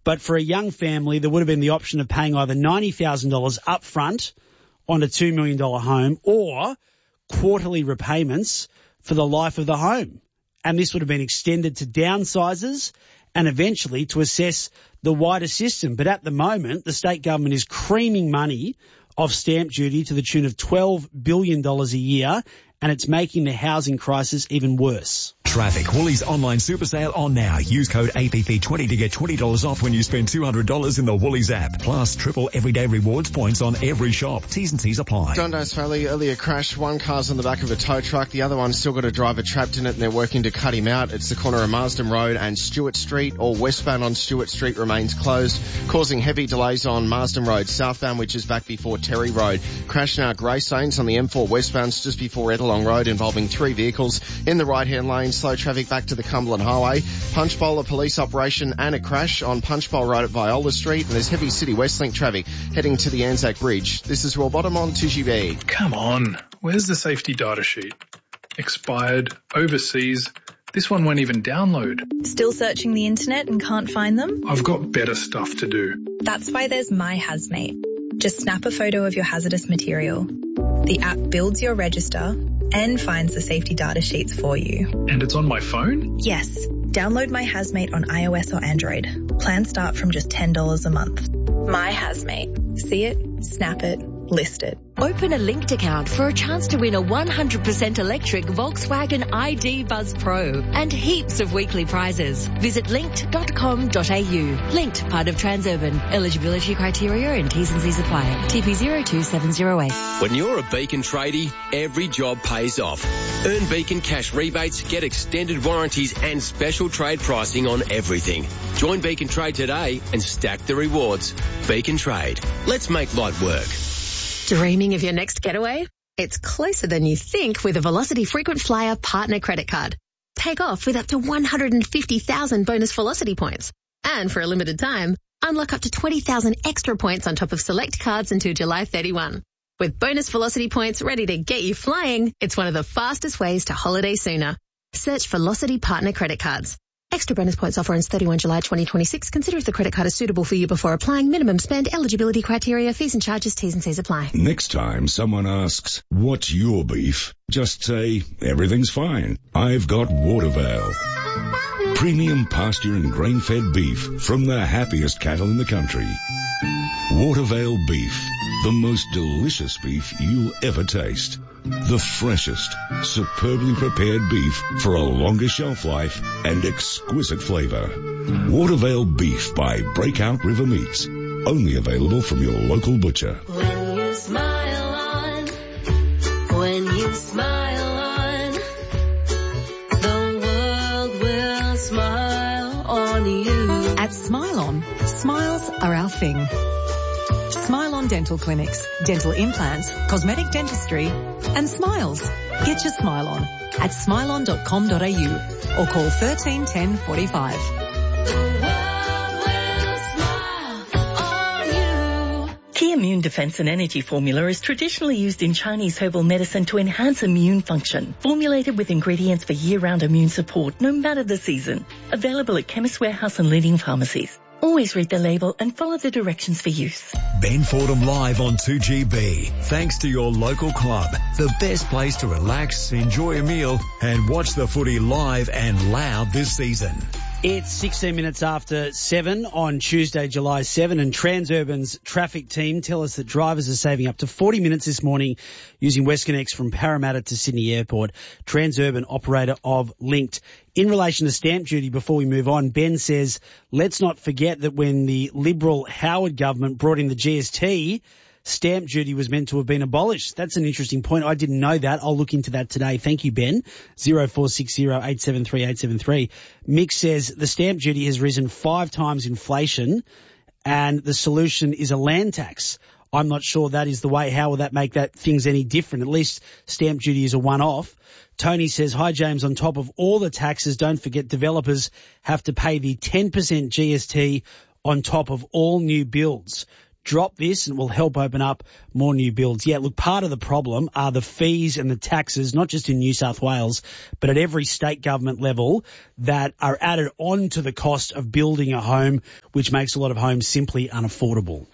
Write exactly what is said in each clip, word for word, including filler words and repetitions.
But for a young family, there would have been the option of paying either ninety thousand dollars up front on a two million dollars home or quarterly repayments for the life of the home. And this would have been extended to downsizers and eventually to assess the wider system. But at the moment, the state government is creaming money off stamp duty to the tune of twelve billion dollars a year, and it's making the housing crisis even worse. Traffic. Woolies online super sale on now. Use code A P P twenty to get twenty dollars off when you spend two hundred dollars in the Woolies app. Plus, triple everyday rewards points on every shop. T's and C's apply. Dundas Valley, earlier crash. One car's on the back of a tow truck. The other one's still got a driver trapped in it, and they're working to cut him out. It's the corner of Marsden Road and Stewart Street. All westbound on Stewart Street remains closed, causing heavy delays on Marsden Road. Southbound, which is back before Terry Road. Crash now Greystanes on the M four westbound just before Edelong Road, involving three vehicles in the right-hand lane. Slow traffic back to the Cumberland Highway. Punchbowl, a police operation and a crash on Punchbowl Road at Viola Street. And there's heavy City Westlink traffic heading to the Anzac Bridge. This is Roy Bottom on two G B. Come on, where's the safety data sheet? Expired, overseas. This one won't even download. Still searching the internet and can't find them? I've got better stuff to do. That's why there's My Hazmate. Just snap a photo of your hazardous material. The app builds your register and finds the safety data sheets for you. And it's on my phone? Yes. Download My Hazmate on iOS or Android. Plans start from just ten dollars a month. My Hazmate. See it, snap it, list it. Open a linked account for a chance to win a one hundred percent electric Volkswagen I D Buzz Pro and heaps of weekly prizes. Visit linked dot com dot a u. Linked, part of Transurban. Eligibility criteria and T's and C's apply. T P zero two seven zero eight. When you're a Beacon tradie, every job pays off. Earn Beacon cash rebates, get extended warranties and special trade pricing on everything. Join Beacon Trade today and stack the rewards. Beacon Trade. Let's make light work. Dreaming of your next getaway? It's closer than you think with a Velocity Frequent Flyer Partner Credit Card. Take off with up to one hundred fifty thousand bonus Velocity points. And for a limited time, unlock up to twenty thousand extra points on top of select cards until July thirty-first. With bonus Velocity points ready to get you flying, it's one of the fastest ways to holiday sooner. Search Velocity Partner Credit Cards. Extra bonus points offer ends thirty-first July twenty twenty-six. Consider if the credit card is suitable for you before applying. Minimum spend, eligibility criteria, fees and charges, T's and C's apply. Next time someone asks, what's your beef? Just say, everything's fine. I've got Watervale. Premium pasture and grain-fed beef from the happiest cattle in the country. Watervale beef. The most delicious beef you'll ever taste. The freshest, superbly prepared beef for a longer shelf life and exquisite flavor. Watervale beef by Breakout River Meats. Only available from your local butcher. When you smile on, when you smile on, the world will smile on you. At Smile On, smiles are our thing. Smile On Dental Clinics, dental implants, cosmetic dentistry, and smiles. Get your smile on at smile on dot com dot a u or call thirteen ten forty-five. Key Immune Defense and Energy Formula is traditionally used in Chinese herbal medicine to enhance immune function. Formulated with ingredients for year-round immune support, no matter the season. Available at Chemist Warehouse and leading pharmacies. Always read the label and follow the directions for use. Ben Fordham live on two G B. Thanks to your local club. The best place to relax, enjoy a meal and watch the footy live and loud this season. It's sixteen minutes after seven on Tuesday, July seventh, and Transurban's traffic team tell us that drivers are saving up to forty minutes this morning using WestConnex from Parramatta to Sydney Airport. Transurban, operator of Linked. In relation to stamp duty, before we move on, Ben says, let's not forget that when the Liberal Howard government brought in the G S T, stamp duty was meant to have been abolished. That's an interesting point. I didn't know that. I'll look into that today. Thank you, Ben. zero four six zero eight seven three eight seven three. Mick says the stamp duty has risen five times inflation and the solution is a land tax. I'm not sure that is the way. How will that make that things any different? At least stamp duty is a one-off. Tony says, hi, James, on top of all the taxes, don't forget developers have to pay the ten percent G S T on top of all new builds. drop this and will help open up more new builds. Yeah, look, part of the problem are the fees and the taxes, not just in New South Wales, but at every state government level, that are added on to the cost of building a home, which makes a lot of homes simply unaffordable.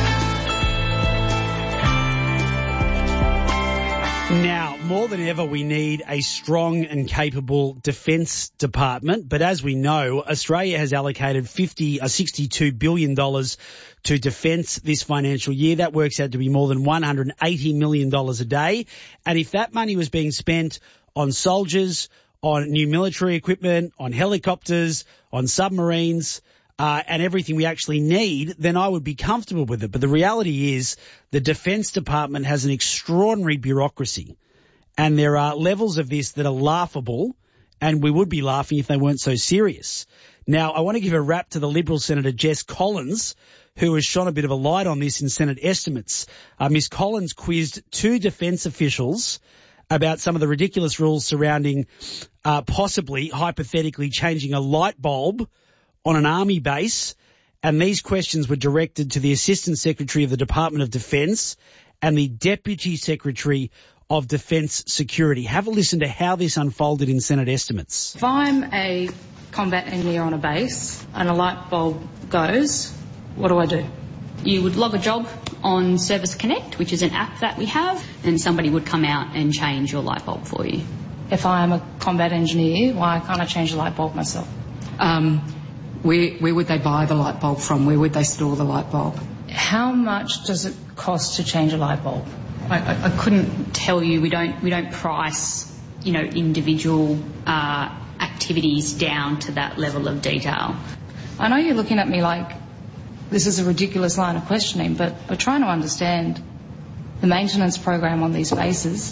Now, more than ever, we need a strong and capable defence department. But as we know, Australia has allocated fifty, uh, sixty-two billion dollars to defence this financial year. That works out to be more than one hundred eighty million dollars a day. And if that money was being spent on soldiers, on new military equipment, on helicopters, on submarines, Uh, and everything we actually need, then I would be comfortable with it. But the reality is the Defence Department has an extraordinary bureaucracy, and there are levels of this that are laughable, and we would be laughing if they weren't so serious. Now, I want to give a rap to the Liberal Senator Jess Collins, who has shone a bit of a light on this in Senate estimates. Uh, Miss Collins quizzed two defence officials about some of the ridiculous rules surrounding uh, possibly, hypothetically, changing a light bulb on an army base, and these questions were directed to the Assistant Secretary of the Department of Defence and the Deputy Secretary of Defence Security. Have a listen to how this unfolded in Senate estimates. If I'm a combat engineer on a base and a light bulb goes, what do I do? You would log a job on Service Connect, which is an app that we have, and somebody would come out and change your light bulb for you. If I am a combat engineer, why can't I change the light bulb myself? Um... Where, where would they buy the light bulb from? Where would they store the light bulb? How much does it cost to change a light bulb? I, I, I couldn't tell you. We don't we don't price, you know, individual uh, activities down to that level of detail. I know you're looking at me like this is a ridiculous line of questioning, but we're trying to understand the maintenance program on these bases.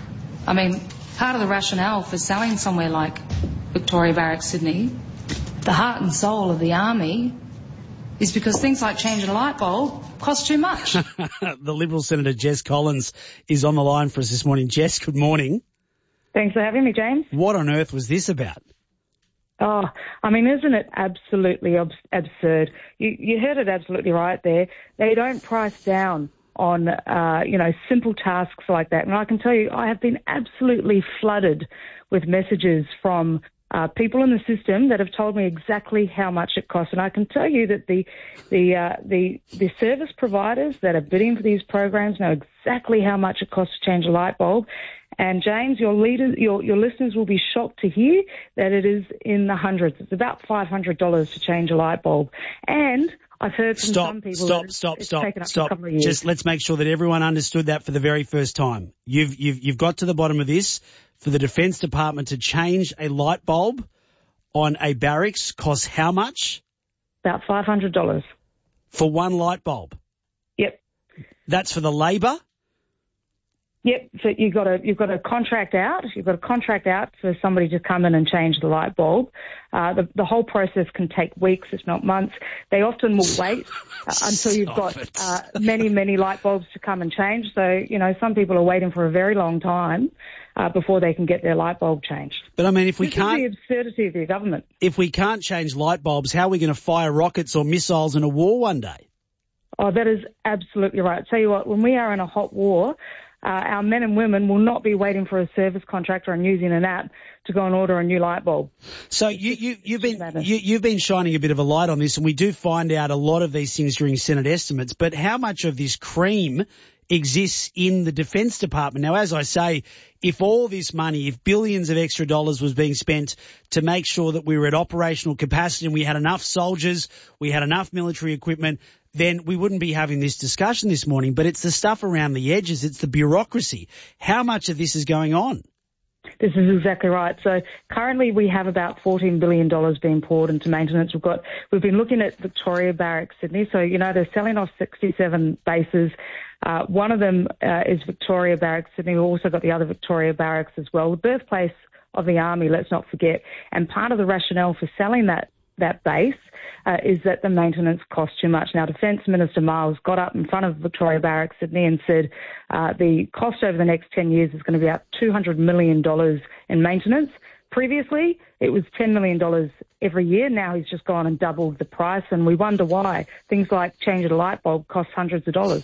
I mean, part of the rationale for selling somewhere like Victoria Barracks, Sydney, the heart and soul of the army, is because things like changing a light bulb cost too much. The Liberal Senator Jess Collins is on the line for us this morning. Jess, good morning. Thanks for having me, James. What on earth was this about? Oh, I mean, isn't it absolutely ob- absurd? You, you heard it absolutely right there. They don't price down on, uh, you know, simple tasks like that. And I can tell you, I have been absolutely flooded with messages from Uh, people in the system that have told me exactly how much it costs, and I can tell you that the the uh, the the service providers that are bidding for these programs know exactly how much it costs to change a light bulb. And James, your leaders, your your listeners will be shocked to hear that it is in the hundreds. It's about five hundred dollars to change a light bulb, and I've heard from stop, some people. Stop! That Stop! it's Stop! taken up Stop! a couple of years. Just let's make sure that everyone understood that for the very first time. You've you've you've got to the bottom of this. For the Defence Department to change a light bulb on a barracks costs how much? About five hundred dollars. For one light bulb? Yep. That's for the labour? Yep. So you've got to you've got to contract out. You've got to contract out for somebody to come in and change the light bulb. Uh, the the whole process can take weeks, if not months. They often will wait uh, until you've got uh, many many light bulbs to come and change. So you know some people are waiting for a very long time uh, before they can get their light bulb changed. But I mean, if we this can't, is the absurdity of the government. If we can't change light bulbs, how are we going to fire rockets or missiles in a war one day? Oh, that is absolutely right. I'll tell you what, when we are in a hot war, Uh, our men and women will not be waiting for a service contractor and using an app to go and order a new light bulb. So you, you, you've been you, you've been shining a bit of a light on this, and we do find out a lot of these things during Senate estimates. But how much of this cream exists in the Defence Department? Now, as I say, if all this money, if billions of extra dollars was being spent to make sure that we were at operational capacity and we had enough soldiers, we had enough military equipment, then we wouldn't be having this discussion this morning. But it's the stuff around the edges. It's the bureaucracy. How much of this is going on? This is exactly right. So currently we have about fourteen billion dollars being poured into maintenance. We've got, we've been looking at Victoria Barracks, Sydney. So, you know, they're selling off sixty-seven bases. Uh, one of them uh, is Victoria Barracks, Sydney. We've also got the other Victoria Barracks as well. The birthplace of the Army, let's not forget. And part of the rationale for selling that that base uh, is that the maintenance costs too much. Now, Defence Minister Miles got up in front of Victoria Barracks, Sydney, and said uh, the cost over the next ten years is going to be about two hundred million dollars in maintenance. Previously, it was ten million dollars every year. Now he's just gone and doubled the price, and we wonder why. Things like changing a light bulb cost hundreds of dollars.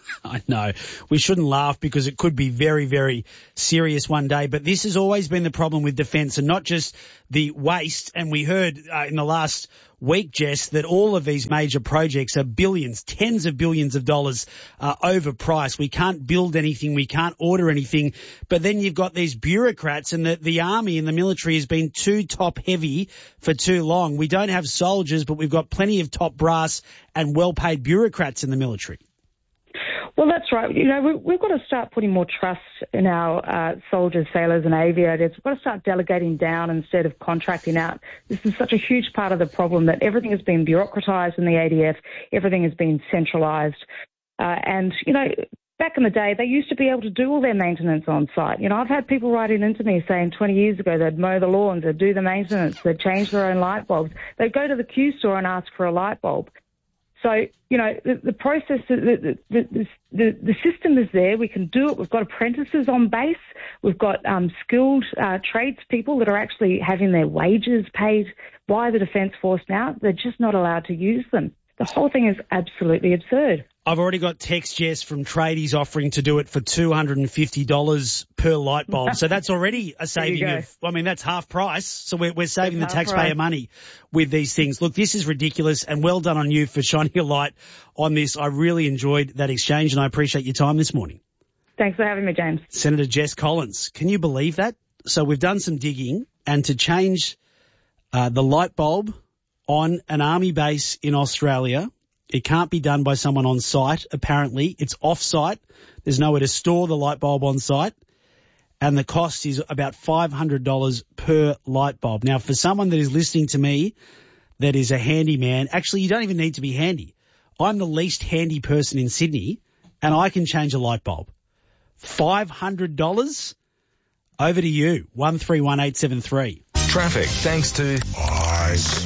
I know. We shouldn't laugh because it could be very, very serious one day. But this has always been the problem with defence, and not just the waste. And we heard uh, in the last week, Jess, that all of these major projects are billions, tens of billions of dollars uh, overpriced. We can't build anything. We can't order anything. But then you've got these bureaucrats, and the, the army and the military has been too top heavy for too long. We don't have soldiers, but we've got plenty of top brass and well-paid bureaucrats in the military. Well, that's right. You know, we, we've got to start putting more trust in our uh, soldiers, sailors and aviators. We've got to start delegating down instead of contracting out. This is such a huge part of the problem, that everything has been bureaucratised in the A D F. Everything has been centralised. Uh, and, you know, back in the day, they used to be able to do all their maintenance on site. You know, I've had people writing into me saying twenty years ago they'd mow the lawns, they'd do the maintenance, they'd change their own light bulbs. They'd go to the Q store and ask for a light bulb. So, you know, the, the process, the, the, the, the, the system is there. We can do it. We've got apprentices on base. We've got um, skilled uh, tradespeople that are actually having their wages paid by the Defence Force now. They're just not allowed to use them. The whole thing is absolutely absurd. I've already got text, Jess, from tradies offering to do it for two hundred fifty dollars per light bulb. So that's already a saving of, I mean, that's half price. So we're, we're saving that's the taxpayer price. money with these things. Look, this is ridiculous, and well done on you for shining a light on this. I really enjoyed that exchange, and I appreciate your time this morning. Thanks for having me, James. Senator Jess Collins. Can you believe that? So we've done some digging, and to change uh, the light bulb on an army base in Australia, it can't be done by someone on site, apparently. It's off-site. There's nowhere to store the light bulb on site. And the cost is about five hundred dollars per light bulb. Now, for someone that is listening to me that is a handyman, actually, you don't even need to be handy. I'm the least handy person in Sydney, and I can change a light bulb. five hundred dollars? Over to you, one three one eight seven three. Traffic, thanks to Ice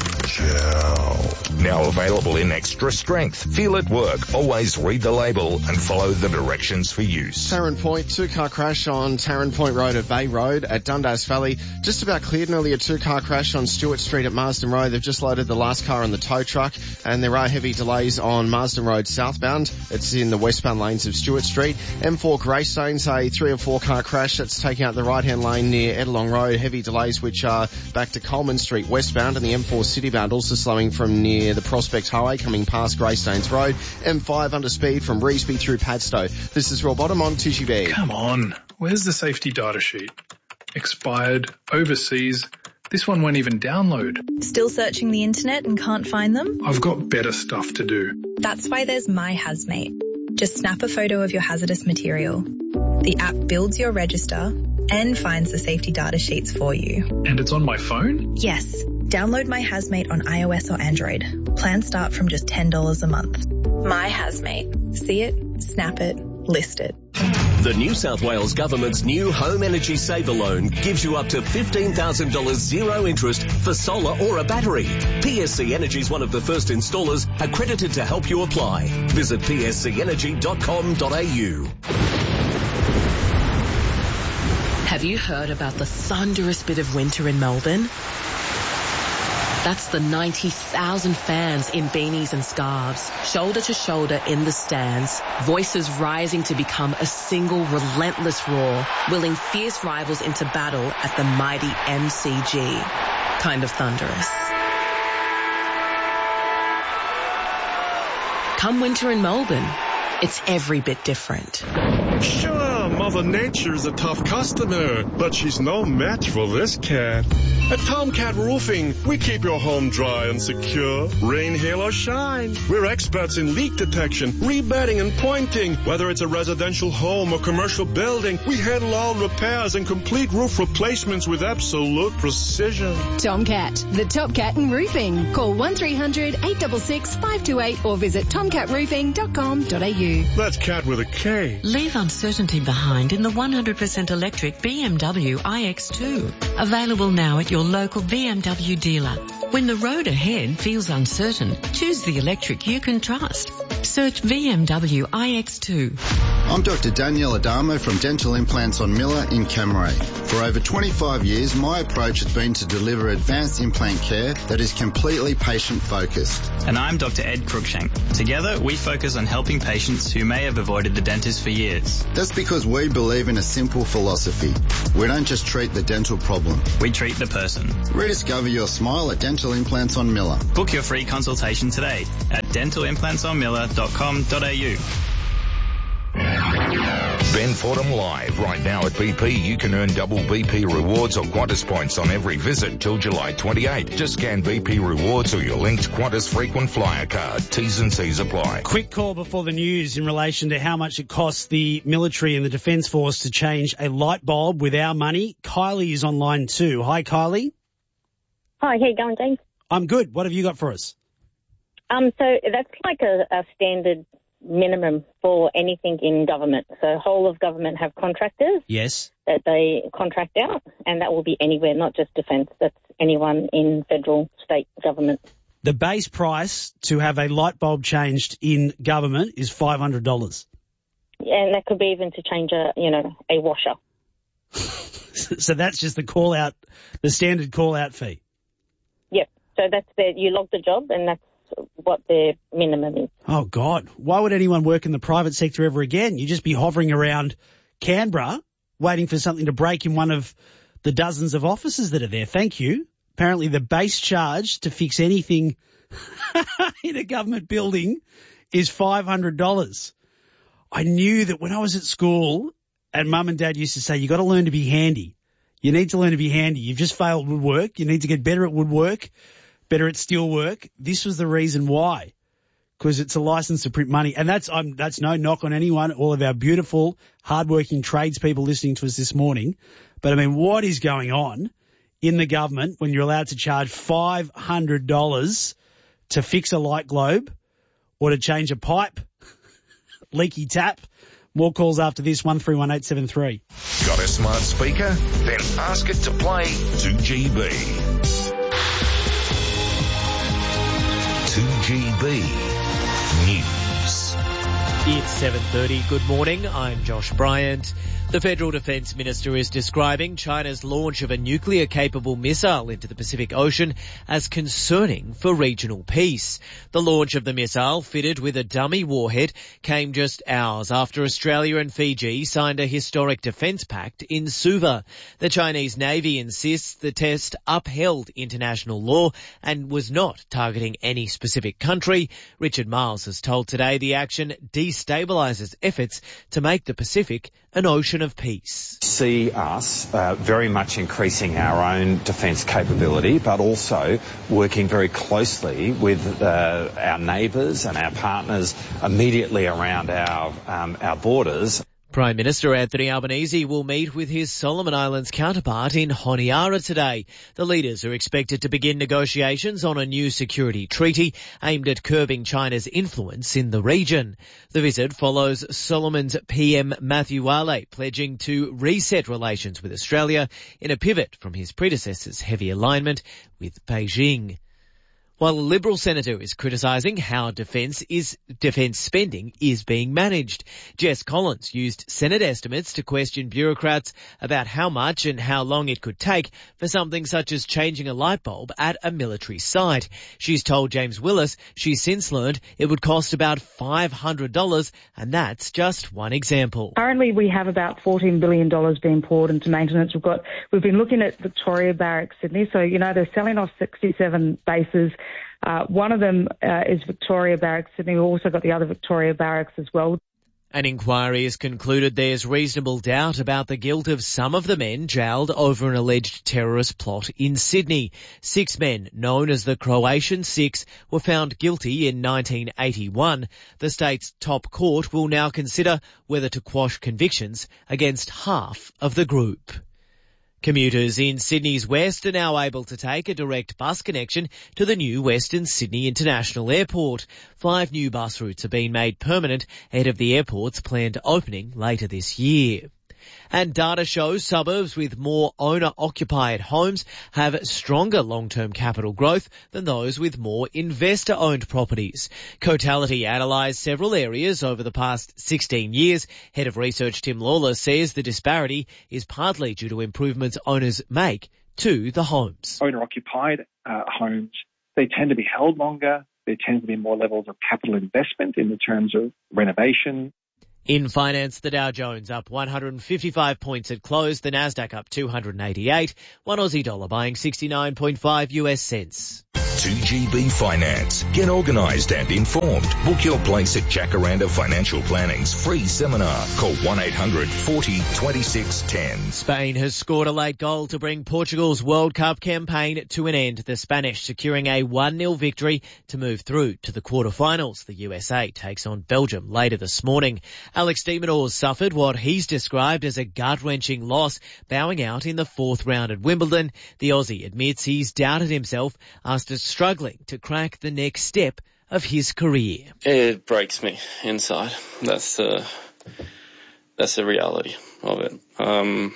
Gel. Now available in extra strength. Feel it work. Always read the label and follow the directions for use. Tarrant Point, two-car crash on Tarrant Point Road at Bay Road at Dundas Valley. Just about cleared. Nearly a two-car crash on Stewart Street at Marsden Road. They've just loaded the last car on the tow truck, and there are heavy delays on Marsden Road southbound. It's in the westbound lanes of Stewart Street. M four Greystones, a three or four-car crash that's taking out the right-hand lane near Edelong Road. Heavy delays which are back to Coleman Street westbound, and the M four citybound also slowing from near the Prospect Highway coming past Greystones Road. M five under speed from Reesby through Padstow. This is Rob Bottom on two G B. Come on, where's the safety data sheet? Expired, overseas. This one won't even download. Still searching the internet and can't find them? I've got better stuff to do. That's why there's My Hazmate. Just snap a photo of your hazardous material. The app builds your register and finds the safety data sheets for you. And it's on my phone? Yes. Download My Hazmate on iOS or Android. Plans start from just ten dollars a month. My Hazmate. See it, snap it, list it. The New South Wales Government's new Home Energy Saver Loan gives you up to fifteen thousand dollars zero interest for solar or a battery. P S C Energy is one of the first installers accredited to help you apply. Visit p s c energy dot com dot a u. Have you heard about the thunderous bit of winter in Melbourne? That's the ninety thousand fans in beanies and scarves, shoulder to shoulder in the stands, voices rising to become a single relentless roar, willing fierce rivals into battle at the mighty M C G. Kind of thunderous. Come winter in Melbourne, it's every bit different. Sure, Mother Nature's a tough customer, but she's no match for this cat. At Tomcat Roofing, we keep your home dry and secure, rain, hail, or shine. We're experts in leak detection, rebedding, and pointing. Whether it's a residential home or commercial building, we handle all repairs and complete roof replacements with absolute precision. Tomcat, the top cat in roofing. Call one three hundred eight six six five two eight or visit tomcat roofing dot com dot a u. That's cat with a K. Leave uncertainty behind in the one hundred percent electric B M W i X two. Available now at your local B M W dealer. When the road ahead feels uncertain, choose the electric you can trust. Search B M W i X two. I'm Doctor Danielle Adamo from Dental Implants on Miller in Camray. For over twenty-five years, my approach has been to deliver advanced implant care that is completely patient-focused. And I'm Doctor Ed Cruikshank. Together, we focus on helping patients who may have avoided the dentist for years. That's because we believe in a simple philosophy. We don't just treat the dental problem. We treat the person. Rediscover your smile at Dental Implants on Miller. Book your free consultation today at dental implants on miller dot com dot a u. Ben Fordham Live. Right now at B P, you can earn double B P rewards or Qantas points on every visit till July twenty-eighth. Just scan B P rewards or your linked Qantas frequent flyer card. T's and C's apply. Quick call before the news in relation to how much it costs the military and the Defence Force to change a light bulb with our money. Kylie is on line two. Hi, Kylie. Hi, how you going, James? I'm good. What have you got for us? Um, so that's like a, a standard minimum for anything in government. So whole of government have contractors Yes. that they contract out, and that will be anywhere, not just defence. That's anyone in federal, state government. The base price to have a light bulb changed in government is five hundred dollars. And that could be even to change a, you know, a washer. So that's just the call out, the standard call out fee. Yep. So that's the, you log the job, and that's what their minimum is. Oh, God. Why would anyone work in the private sector ever again? You'd just be hovering around Canberra waiting for something to break in one of the dozens of offices that are there. Thank you. Apparently the base charge to fix anything in a government building is five hundred dollars. I knew that when I was at school and Mum and Dad used to say, you got to learn to be handy. You need to learn to be handy. You've just failed woodwork. You need to get better at woodwork, better at steel work. This was the reason why, because it's a license to print money. And that's um, that's no knock on anyone, all of our beautiful, hardworking tradespeople listening to us this morning. But, I mean, what is going on in the government when you're allowed to charge five hundred dollars to fix a light globe or to change a pipe, leaky tap? More calls after this, one three one eight seven three. Got a smart speaker? Then ask it to play two G B. two G B News. It's seven thirty. Good morning. I'm Josh Bryant. The Federal Defence Minister is describing China's launch of a nuclear-capable missile into the Pacific Ocean as concerning for regional peace. The launch of the missile, fitted with a dummy warhead, came just hours after Australia and Fiji signed a historic defence pact in Suva. The Chinese Navy insists the test upheld international law and was not targeting any specific country. Richard Miles has told Today the action destabilises efforts to make the Pacific an ocean of peace. See us uh, very much increasing our own defence capability, but also working very closely with uh, our neighbours and our partners immediately around our um, our borders. Prime Minister Anthony Albanese will meet with his Solomon Islands counterpart in Honiara today. The leaders are expected to begin negotiations on a new security treaty aimed at curbing China's influence in the region. The visit follows Solomon's P M Matthew Wale pledging to reset relations with Australia in a pivot from his predecessor's heavy alignment with Beijing. While a Liberal senator is criticising how defence is defence spending is being managed, Jess Collins used Senate estimates to question bureaucrats about how much and how long it could take for something such as changing a light bulb at a military site. She's told James Willis she's since learned it would cost about five hundred dollars, and that's just one example. Currently, we have about fourteen billion dollars being poured into maintenance. We've got we've been looking at Victoria Barracks, Sydney. So you know they're selling off sixty-seven bases. Uh, one of them uh, is Victoria Barracks, Sydney. We've also got the other Victoria Barracks as well. An inquiry has concluded there's reasonable doubt about the guilt of some of the men jailed over an alleged terrorist plot in Sydney. Six men, known as the Croatian Six, were found guilty in nineteen eighty-one. The state's top court will now consider whether to quash convictions against half of the group. Commuters in Sydney's west are now able to take a direct bus connection to the new Western Sydney International Airport. Five new bus routes are being made permanent ahead of the airport's planned opening later this year. And data shows suburbs with more owner-occupied homes have stronger long-term capital growth than those with more investor-owned properties. Cotality analysed several areas over the past sixteen years. Head of Research Tim Lawler says the disparity is partly due to improvements owners make to the homes. Owner-occupied uh, homes, they tend to be held longer. There tends to be more levels of capital investment in the terms of renovation. In finance, the Dow Jones up one hundred fifty-five points at close, the Nasdaq up two hundred eighty-eight, one Aussie dollar buying sixty-nine point five U S cents. two G B Finance. Get organised and informed. Book your place at Jacaranda Financial Planning's free seminar. Call one eight hundred forty twenty-six ten. Spain has scored a late goal to bring Portugal's World Cup campaign to an end. The Spanish securing a one nil victory to move through to the quarterfinals. The U S A takes on Belgium later this morning. Alex de Minaur suffered what he's described as a gut-wrenching loss, bowing out in the fourth round at Wimbledon. The Aussie admits he's doubted himself after struggling to crack the next step of his career. It breaks me inside. That's the that's the reality of it. Um,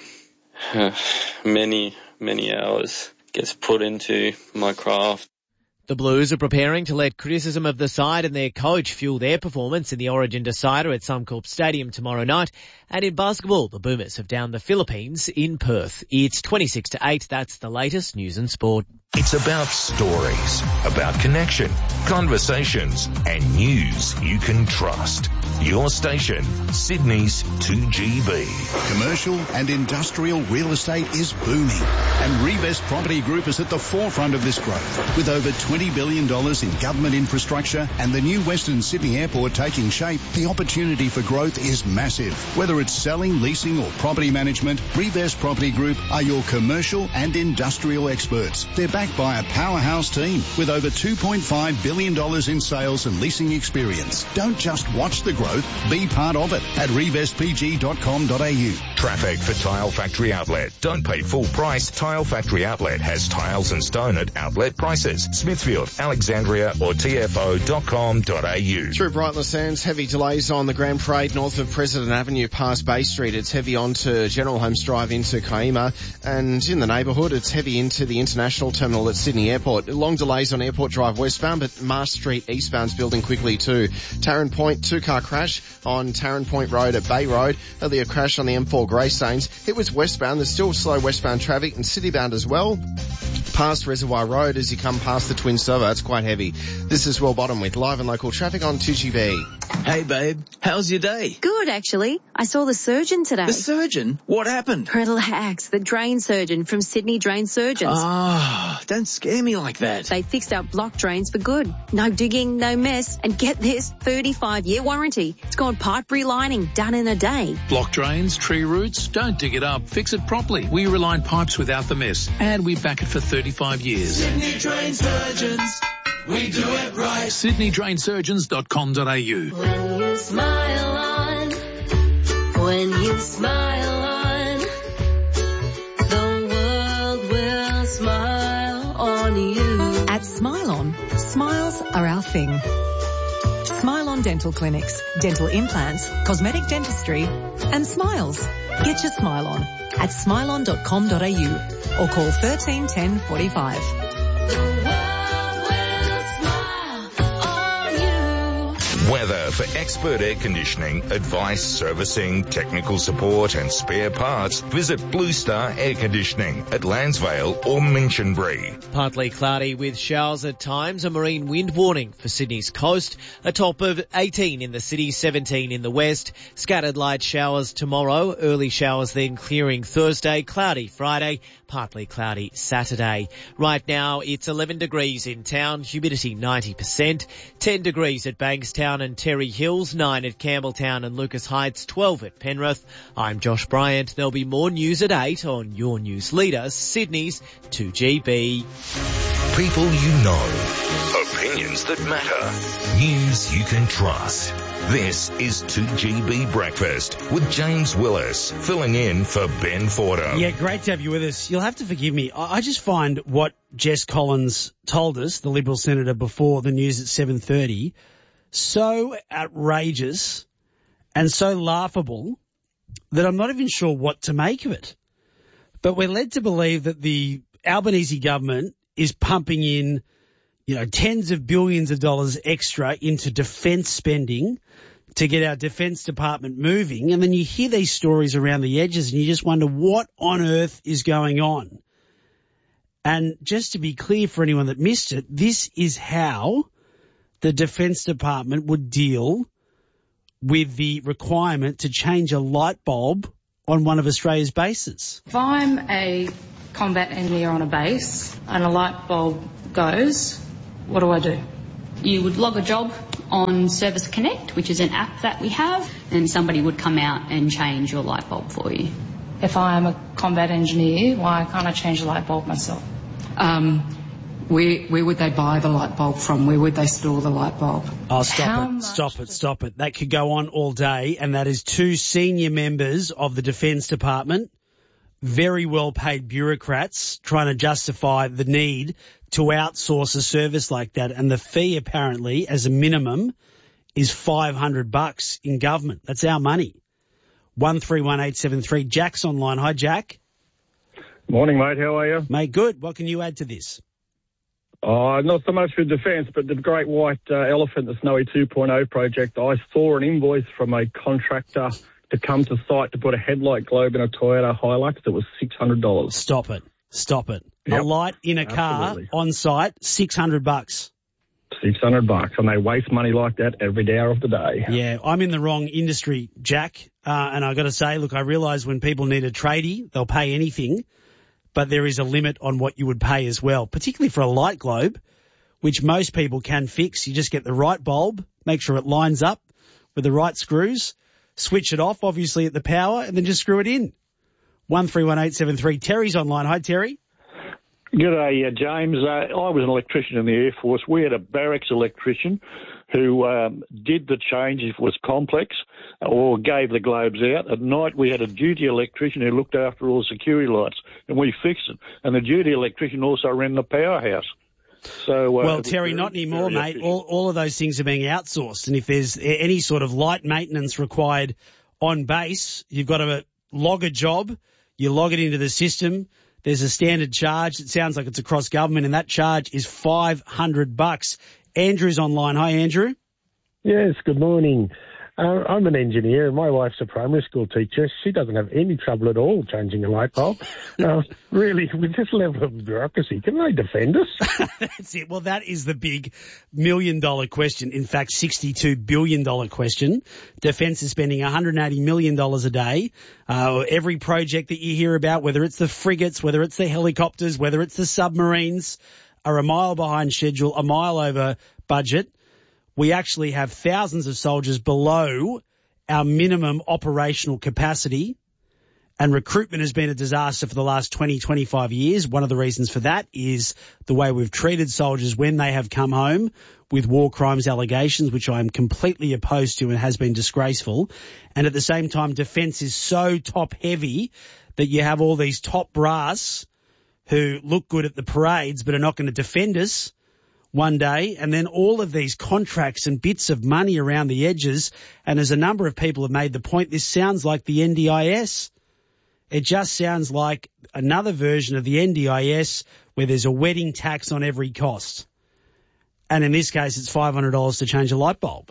many, many hours gets put into my craft. The Blues are preparing to let criticism of the side and their coach fuel their performance in the Origin decider at Suncorp Stadium tomorrow night. And in basketball, the Boomers have downed the Philippines in Perth. It's twenty-six to eight. That's the latest news and sport. It's about stories, about connection, conversations, and news you can trust. Your station, Sydney's two G B. Commercial and industrial real estate is booming, and Revest Property Group is at the forefront of this growth. With over twenty billion dollars in government infrastructure and the new Western Sydney Airport taking shape, the opportunity for growth is massive. Whether it's selling, leasing or property management, Revest Property Group are your commercial and industrial experts. They're backed by a powerhouse team with over two point five billion dollars in sales and leasing experience. Don't just watch the growth, be part of it at revest p g dot com dot a u. Traffic for Tile Factory Outlet. Don't pay full price. Tile Factory Outlet has tiles and stone at outlet prices. Smithfield, Alexandria or t f o dot com dot a u. Through Brightler Sands, heavy delays on the Grand Parade north of President Avenue past Bay Street. It's heavy onto General Holmes Drive into Kaima, and in the neighbourhood it's heavy into the International Terminal at Sydney Airport. Long delays on Airport Drive westbound, but Marsh Street eastbound's building quickly too. Tarrant Point, two-car crash on Tarrant Point Road at Bay Road. Earlier crash on the M four Greystanes. It was westbound. There's still slow westbound traffic and citybound as well. Past Reservoir Road as you come past the Twin Servo. It's quite heavy. This is Will Bottom with live and local traffic on two G B. Hey babe, how's your day? Good actually. I saw the surgeon today. The surgeon? What happened? Relax, the drain surgeon from Sydney Drain Surgeons. Ah, oh, don't scare me like that. They fixed our block drains for good. No digging, no mess, and get this, thirty-five year warranty. It's got pipe relining, done in a day. Block drains, tree roots, don't dig it up, fix it properly. We reline pipes without the mess, and we back it for thirty-five years. Sydney Drain Surgeons, we do it right. sydney drain surgeons dot com dot a u. When you smile on, when you smile on, the world will smile on you. At Smile On, smiles are our thing. Smile On Dental Clinics, dental implants, cosmetic dentistry, and smiles. Get your smile on at smile on dot com dot a u or call thirteen ten forty-five. Weather for expert air conditioning, advice, servicing, technical support and spare parts. Visit Blue Star Air Conditioning at Lansvale or Minchinbury. Partly cloudy with showers at times. A marine wind warning for Sydney's coast. A top of eighteen in the city, seventeen in the west. Scattered light showers tomorrow. Early showers then clearing Thursday. Cloudy Friday. Partly cloudy Saturday. Right now it's eleven degrees in town. Humidity ninety percent. ten degrees at Bankstown and Terry Hills, nine at Campbelltown and Lucas Heights, twelve at Penrith. I'm Josh Bryant. There'll be more news at eight on your news leader, Sydney's two G B. People you know. Opinions that matter. News you can trust. This is two G B Breakfast with James Willis, filling in for Ben Fordham. Yeah, great to have you with us. You'll have to forgive me. I just find what Jess Collins told us, the Liberal Senator, before the news at seven thirty, so outrageous and so laughable that I'm not even sure what to make of it. But we're led to believe that the Albanese government is pumping in, you know, tens of billions of dollars extra into defence spending to get our defence department moving. And then you hear these stories around the edges and you just wonder what on earth is going on. And just to be clear for anyone that missed it, this is how the Defence Department would deal with the requirement to change a light bulb on one of Australia's bases. If I'm a combat engineer on a base and a light bulb goes, what do I do? You would log a job on Service Connect, which is an app that we have, and somebody would come out and change your light bulb for you. If I am a combat engineer, why can't I change the light bulb myself? Um, where, where would they buy the light bulb from? Where would they store the light bulb? Oh, stop How it, much stop it, stop it. That could go on all day, and that is two senior members of the Defence Department, very well-paid bureaucrats, trying to justify the need to outsource a service like that. And the fee, apparently, as a minimum, is five hundred bucks in government. That's our money. one three one eight seven three. Jack's online. Hi, Jack. Morning, mate. How are you? Mate, good. What can you add to this? Oh, not so much for defence, but the great white uh, elephant, the Snowy two point oh project. I saw an invoice from a contractor to come to site to put a headlight globe in a Toyota Hilux that was six hundred dollars. Stop it. Stop it. Yep. A light in a Absolutely. car on site, six hundred bucks. six hundred bucks, and they waste money like that every hour of the day. Yeah, I'm in the wrong industry, Jack. Uh, and I got to say, look, I realise when people need a tradie, they'll pay anything, but there is a limit on what you would pay as well, particularly for a light globe, which most people can fix. You just get the right bulb, make sure it lines up with the right screws, switch it off, obviously, at the power, and then just screw it in. one three one eight seven three. Terry's online. Hi, Terry. G'day, uh, James. Uh, I was an electrician in the Air Force. We had a barracks electrician who um, did the change if it was complex or gave the globes out. At night, we had a duty electrician who looked after all the security lights, and we fixed it. And the duty electrician also ran the powerhouse. So, uh, well, Terry, not anymore, mate. All, all of those things are being outsourced. And if there's any sort of light maintenance required on base, you've got to log a job, you log it into the system. There's a standard charge. It sounds like it's across government, and that charge is five hundred bucks. Andrew's online. Hi, Andrew. Yes, good morning. Uh, I'm an engineer, and my wife's a primary school teacher. She doesn't have any trouble at all changing a light bulb. Uh, really, with this level of bureaucracy, can they defend us? That's it. Well, that is the big million-dollar question. In fact, sixty-two billion dollars question. Defence is spending one hundred eighty million dollars a day. Uh, every project that you hear about, whether it's the frigates, whether it's the helicopters, whether it's the submarines, are a mile behind schedule, a mile over budget. We actually have thousands of soldiers below our minimum operational capacity, and recruitment has been a disaster for the last twenty, twenty-five years. One of the reasons for that is the way we've treated soldiers when they have come home with war crimes allegations, which I am completely opposed to and has been disgraceful. And at the same time, defence is so top heavy that you have all these top brass who look good at the parades but are not going to defend us one day, and then all of these contracts and bits of money around the edges. And as a number of people have made the point, this sounds like the N D I S. It just sounds like another version of the N D I S where there's a wedding tax on every cost. And in this case, it's five hundred dollars to change a light bulb.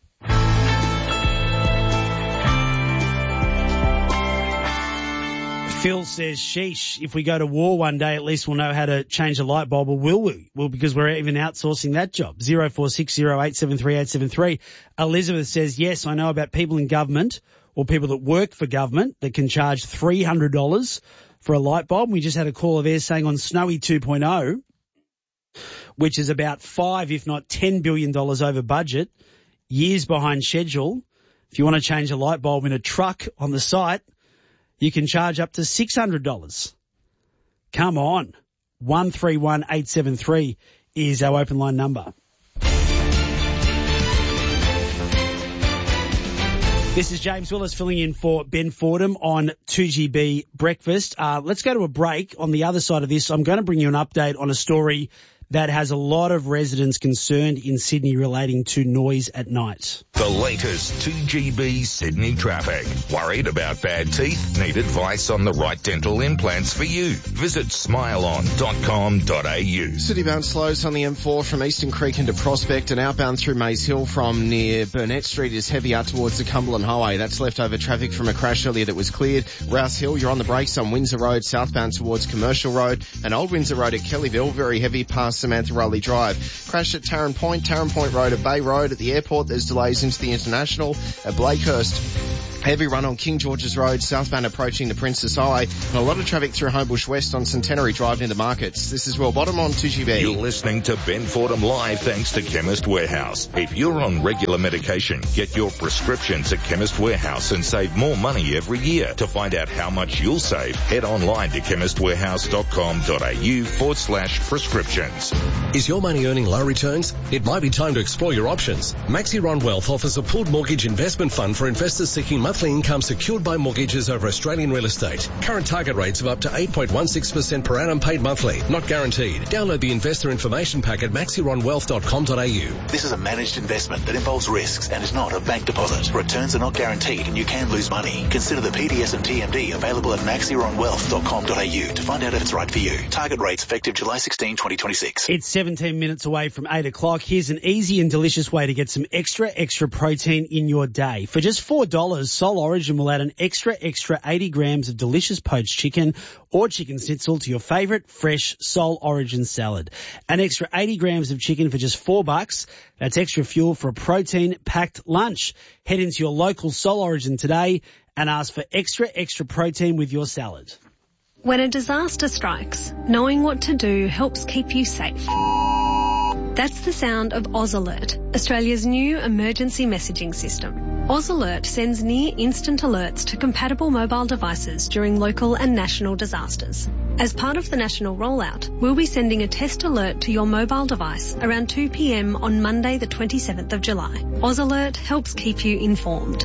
Phil says, sheesh, if we go to war one day, at least we'll know how to change a light bulb, or will we? Well, because we're even outsourcing that job. zero four six zero eight seven three eight seven three. Elizabeth says, yes, I know about people in government or people that work for government that can charge three hundred dollars for a light bulb. We just had a call of theirs saying on Snowy two point oh, which is about five, if not ten billion dollars over budget, years behind schedule. If you want to change a light bulb in a truck on the site, you can charge up to six hundred dollars. Come on. one three one eight seven three is our open line number. This is James Willis filling in for Ben Fordham on two G B Breakfast. Uh, let's go to a break. On the other side of this, I'm going to bring you an update on a story that has a lot of residents concerned in Sydney relating to noise at night. The latest two G B Sydney traffic. Worried about bad teeth? Need advice on the right dental implants for you? Visit smile on dot com dot a u. Citybound slows on the M four from Eastern Creek into Prospect and outbound through Maze Hill from near Burnett Street is heavy out towards the Cumberland Highway. That's leftover traffic from a crash earlier that was cleared. Rouse Hill, you're on the brakes on Windsor Road, southbound towards Commercial Road, and Old Windsor Road at Kellyville, very heavy past Samantha Rowley Drive. Crash at Tarrant Point, Tarrant Point Road at Bay Road. At the airport, there's delays into the International. At Blakehurst, heavy run on King George's Road, southbound approaching the Princess Highway, and a lot of traffic through Homebush West on Centenary Drive into Markets. This is Will Bottom on two G B. You're listening to Ben Fordham Live thanks to Chemist Warehouse. If you're on regular medication, get your prescriptions at Chemist Warehouse and save more money every year. To find out how much you'll save, head online to chemist warehouse dot com dot a u forward slash prescriptions. Is your money earning low returns? It might be time to explore your options. Maxiron Wealth offers a pooled mortgage investment fund for investors seeking monthly income secured by mortgages over Australian real estate. Current target rates of up to eight point one six percent per annum paid monthly, not guaranteed. Download the investor information pack at maxiron wealth dot com dot a u. This is a managed investment that involves risks and is not a bank deposit. Returns are not guaranteed and you can lose money. Consider the P D S and T M D available at maxiron wealth dot com dot a u to find out if it's right for you. Target rates effective July sixteenth, twenty twenty-six. It's seventeen minutes away from eight o'clock. Here's an easy and delicious way to get some extra, extra protein in your day. For just four dollars, Soul Origin will add an extra, extra eighty grams of delicious poached chicken or chicken schnitzel to your favourite fresh Soul Origin salad. An extra eighty grams of chicken for just four bucks. That's extra fuel for a protein-packed lunch. Head into your local Soul Origin today and ask for extra, extra protein with your salad. When a disaster strikes, knowing what to do helps keep you safe. That's the sound of Oz Alert, Australia's new emergency messaging system. Oz Alert sends near instant alerts to compatible mobile devices during local and national disasters. As part of the national rollout, we'll be sending a test alert to your mobile device around two p.m. on Monday the twenty-seventh of July. Oz Alert helps keep you informed.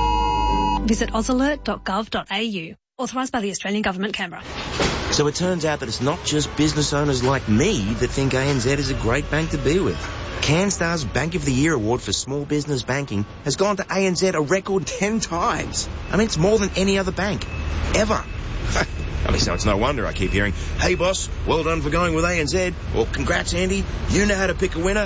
Visit oz alert dot gov dot a u. Authorised by the Australian Government, Canberra. So it turns out that it's not just business owners like me that think A N Z is a great bank to be with. CanStar's Bank of the Year award for small business banking has gone to A N Z a record ten times. I mean, it's more than any other bank. Ever. I mean, so it's no wonder I keep hearing, hey boss, well done for going with A N Z, or congrats Andy, you know how to pick a winner.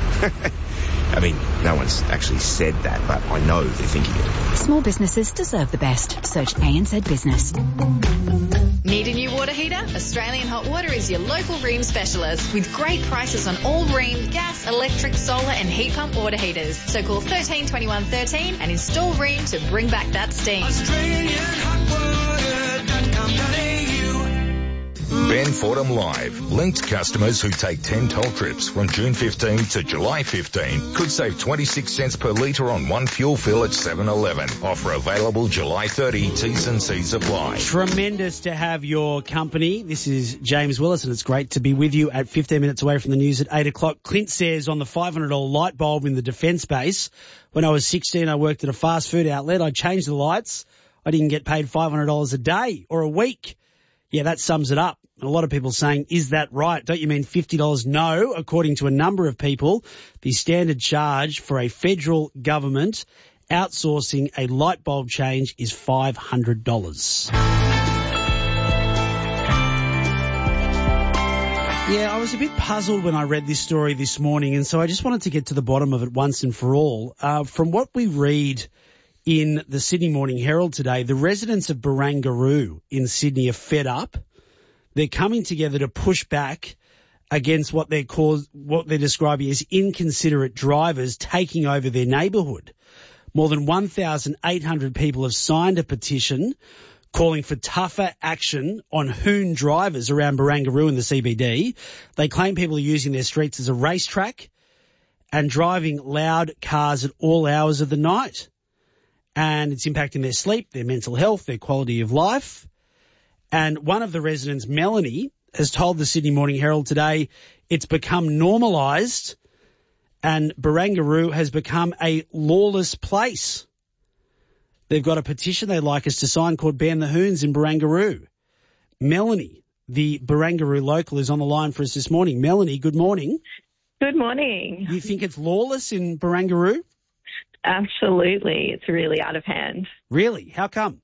I mean, no one's actually said that, but I know they're thinking it. Small businesses deserve the best. Search A N Z Business. Need a new water heater? Australian Hot Water is your local Rheem specialist with great prices on all Rheem gas, electric, solar and heat pump water heaters. So call thirteen twenty-one thirteen and install Rheem to bring back that steam. Australian Hot Water dot com dot a u. Ben Fordham Live. Linked customers who take ten toll trips from June fifteenth to July fifteenth could save twenty-six cents per litre on one fuel fill at seven eleven. Offer available July thirtieth. T's and C's apply. Tremendous to have your company. This is James Willis and it's great to be with you at fifteen minutes away from the news at eight o'clock. Clint says on the five hundred dollars light bulb in the defence base, when I was sixteen I worked at a fast food outlet. I changed the lights. I didn't get paid five hundred dollars a day or a week. Yeah, that sums it up. And a lot of people saying, is that right? Don't you mean fifty dollars? No, according to a number of people, the standard charge for a federal government outsourcing a light bulb change is five hundred dollars. Yeah, I was a bit puzzled when I read this story this morning, and so I just wanted to get to the bottom of it once and for all. Uh, from what we read in the Sydney Morning Herald today, the residents of Barangaroo in Sydney are fed up. They're coming together to push back against what they're called, what they're describing as inconsiderate drivers taking over their neighbourhood. More than one thousand eight hundred people have signed a petition calling for tougher action on hoon drivers around Barangaroo in the C B D. They claim people are using their streets as a racetrack and driving loud cars at all hours of the night. And it's impacting their sleep, their mental health, their quality of life. And one of the residents, Melanie, has told the Sydney Morning Herald today it's become normalised and Barangaroo has become a lawless place. They've got a petition they'd like us to sign called Ban the Hoons in Barangaroo. Melanie the Barangaroo local, is on the line for us this morning. Melanie, good morning. Good morning. You think it's lawless in Barangaroo? Absolutely. It's really out of hand. Really? How come?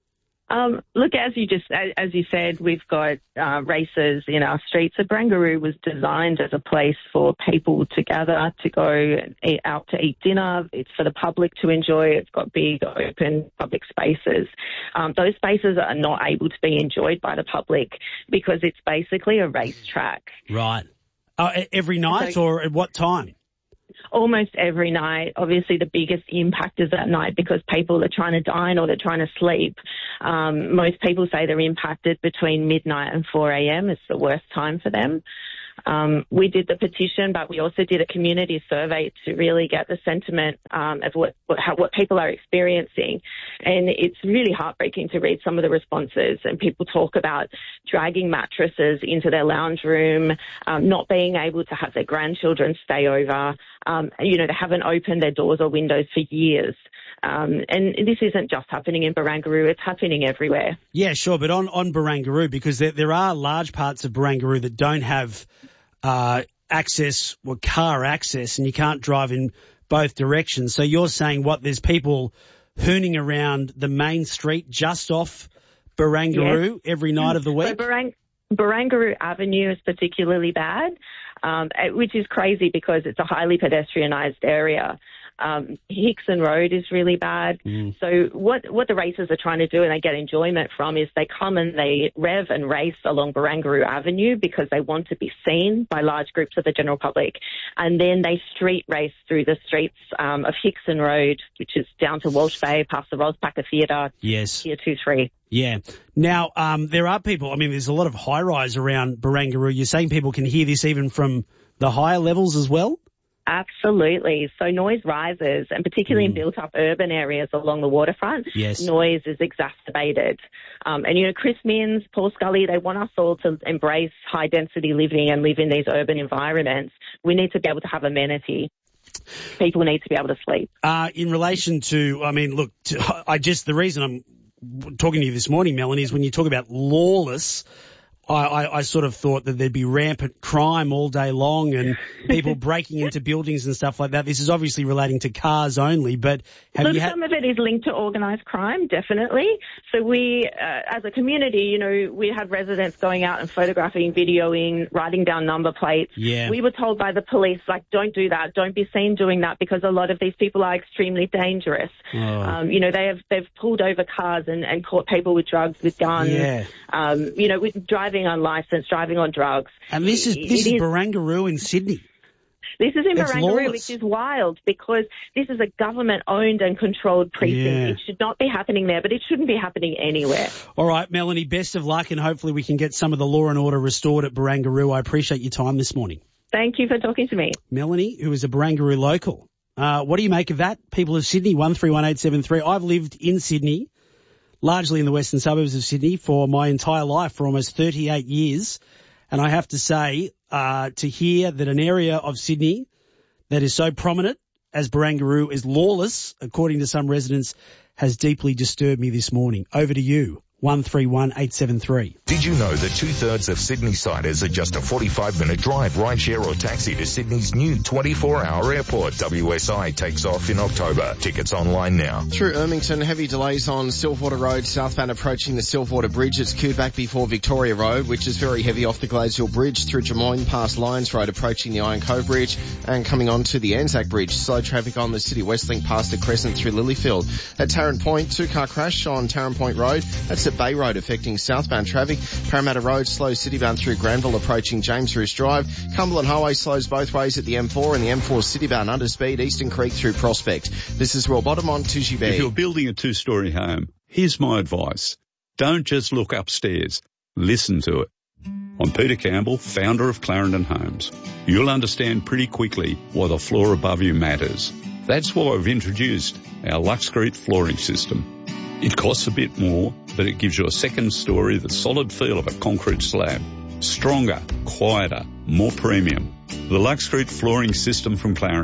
Um, look, as you just as you said, we've got uh, races in our streets. So Barangaroo was designed as a place for people to gather, to go eat, out to eat dinner. It's for the public to enjoy. It's got big open public spaces. Um, those spaces are not able to be enjoyed by the public because it's basically a racetrack. Right. Uh, every night so, or at what time? Almost every night. Obviously, the biggest impact is at night because people are trying to dine or they're trying to sleep. Um, most people say they're impacted between midnight and four a.m. It's the worst time for them. Um, we did the petition, but we also did a community survey to really get the sentiment um, of what what, how, what people are experiencing. And it's really heartbreaking to read some of the responses. And people talk about dragging mattresses into their lounge room, um, not being able to have their grandchildren stay over. Um, you know, they haven't opened their doors or windows for years. Um, and this isn't just happening in Barangaroo, it's happening everywhere. Yeah, sure, but on, on Barangaroo, because there, there are large parts of Barangaroo that don't have uh, access, or car access, and you can't drive in both directions. So you're saying, what, there's people hooning around the main street just off Barangaroo yes. every night of the week? So Barang- Barangaroo Avenue is particularly bad, um, which is crazy because it's a highly pedestrianised area. Um, Hickson Road is really bad. Mm. So what what the racers are trying to do and they get enjoyment from is they come and they rev and race along Barangaroo Avenue because they want to be seen by large groups of the general public. And then they street race through the streets um, of Hickson Road, which is down to Walsh Bay, past the Rospacker Theatre, yes. Tier two three. Yeah. Now, um, there are people, I mean, there's a lot of high-rise around Barangaroo. You're saying people can hear this even from the higher levels as well? Absolutely. So noise rises, and particularly mm. in built-up urban areas along the waterfront, yes. noise is exacerbated. Um, and, you know, Chris Minns, Paul Scully, they want us all to embrace high-density living and live in these urban environments. We need to be able to have amenity. People need to be able to sleep. Uh, in relation to, I mean, look, to, I just, the reason I'm talking to you this morning, Melanie, is when you talk about lawless, I, I, I sort of thought that there'd be rampant crime all day long and people breaking into buildings and stuff like that. This is obviously relating to cars only, but have Look, you had... some of it is linked to organised crime, definitely. So we, uh, as a community, you know, we had residents going out and photographing, videoing, writing down number plates. Yeah. We were told by the police, like, don't do that, don't be seen doing that because a lot of these people are extremely dangerous. Oh. Um, you know, they have, they've pulled over cars and, and caught people with drugs, with guns. Yeah. Um, you know, with driving unlicensed, driving on drugs. And this is this is, is Barangaroo in Sydney. This is in it's Barangaroo, lawless. which is wild because this is a government-owned and controlled precinct. Yeah. It should not be happening there, but it shouldn't be happening anywhere. All right, Melanie, best of luck, and hopefully we can get some of the law and order restored at Barangaroo. I appreciate your time this morning. Thank you for talking to me. Melanie, who is a Barangaroo local. Uh, what do you make of that? People of Sydney, one three one eight seven three. I've lived in Sydney, largely in the western suburbs of Sydney, for my entire life, for almost thirty-eight years. And I have to say, uh, to hear that an area of Sydney that is so prominent as Barangaroo is lawless, according to some residents, has deeply disturbed me this morning. Over to you. one three one eight seven three. Did you know that two-thirds of Sydney-siders are just a forty-five minute drive, rideshare or taxi to Sydney's new twenty-four hour airport? W S I takes off in October. Tickets online now. Through Ermington, heavy delays on Silverwater Road, southbound approaching the Silverwater Bridge. It's queued back before Victoria Road, which is very heavy off the Gladesville Bridge through Jemoyne past Lyons Road, approaching the Iron Cove Bridge and coming on to the Anzac Bridge. Slow traffic on the City West Link past the Crescent through Lilyfield. At Tarrant Point, two-car crash on Tarrant Point Road. That's at Bay Road, affecting southbound traffic. Parramatta Road slows citybound through Granville approaching James Roos Drive. Cumberland Highway slows both ways at the M four and the M four citybound underspeed Eastern Creek through Prospect. This is Will Bottom on two G B. If you're building a two-storey home, here's my advice. Don't just look upstairs. Listen to it. I'm Peter Campbell, founder of Clarendon Homes. You'll understand pretty quickly why the floor above you matters. That's why we've introduced our Luxcrete flooring system. It costs a bit more, but it gives you a second story, the solid feel of a concrete slab. Stronger, quieter, more premium. The Luxcrete flooring system from Clarendon.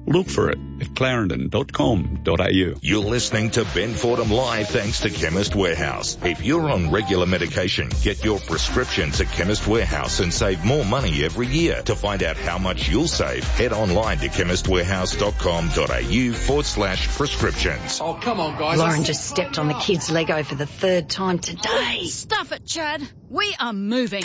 Look for it at clarendon dot com dot a u. You're listening to Ben Fordham Live thanks to Chemist Warehouse. If you're on regular medication, get your prescriptions at Chemist Warehouse and save more money every year. To find out how much you'll save, head online to chemist warehouse dot com dot a u forward slash prescriptions. Oh, come on, guys. Lauren just stepped on the kids' Lego for the third time today. Stuff it, Chad. We are moving.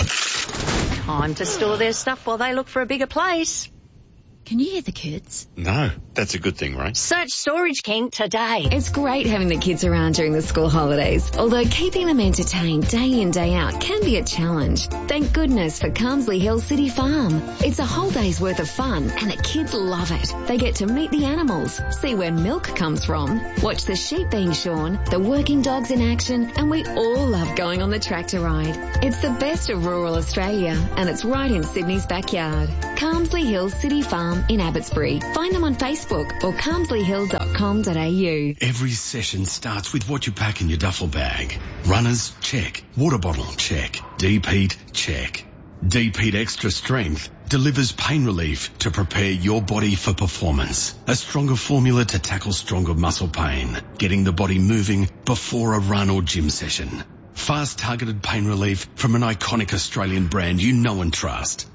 Time to store their stuff while they look for a bigger place. Can you hear the kids? No, that's a good thing, right? Search Storage King today. It's great having the kids around during the school holidays, although keeping them entertained day in, day out can be a challenge. Thank goodness for Carmsley Hill City Farm. It's a whole day's worth of fun and the kids love it. They get to meet the animals, see where milk comes from, watch the sheep being shorn, the working dogs in action, and we all love going on the tractor ride. It's the best of rural Australia and it's right in Sydney's backyard. Carmsley Hill City Farm in Abbotsbury. Find them on Facebook or carmsley hill dot com dot a u. Every session starts with what you pack in your duffel bag. Runners, check. Water bottle, check. Deep heat, check. Deep Heat Extra Strength delivers pain relief to prepare your body for performance. A stronger formula to tackle stronger muscle pain, getting the body moving before a run or gym session. Fast targeted pain relief from an iconic Australian brand you know and trust.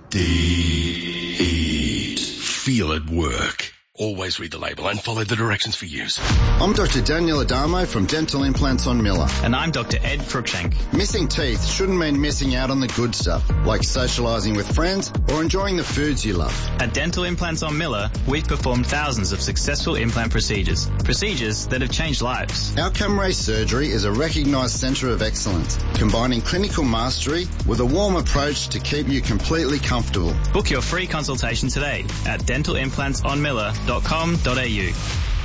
Deep Heat. Feel it work. Always read the label and follow the directions for use. I'm Doctor Daniel Adamo from Dental Implants on Miller. And I'm Doctor Ed Cruikshank. Missing teeth shouldn't mean missing out on the good stuff, like socialising with friends or enjoying the foods you love. At Dental Implants on Miller, we've performed thousands of successful implant procedures. Procedures that have changed lives. Outcome Ray Surgery is a recognised centre of excellence, combining clinical mastery with a warm approach to keep you completely comfortable. Book your free consultation today at dental implants on miller dot com dot a u.